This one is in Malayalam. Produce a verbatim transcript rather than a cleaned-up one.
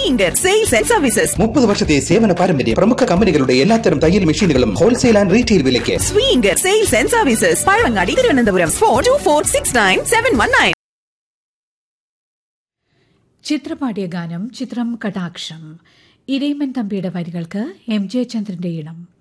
സ്വീങ്കർ സെയിൽസ് ആൻഡ് സർവീസസ്. മുപ്പത് വർഷത്തെ സേവന പാരമ്പര്യം. പ്രമുഖ കമ്പനികളുടെ എല്ലാത്തരം തയ്യൽ മെഷീനുകളും ഹോൾസെയിൽ ആൻഡ് റീറ്റെയിൽ വിലയ്ക്ക്. സ്വീങ്കർ sales and services, Pazhavangadi, Thiruvananthapuram. Four to four six nine seven one nine. ചിത്രപാടിയ ഗാനം ചിത്രം കടാക്ഷം. ഇരയിമൻ തമ്പിയുടെ വരികൾക്ക് എം ജെ ചന്ദ്രന്റെ ഇണം.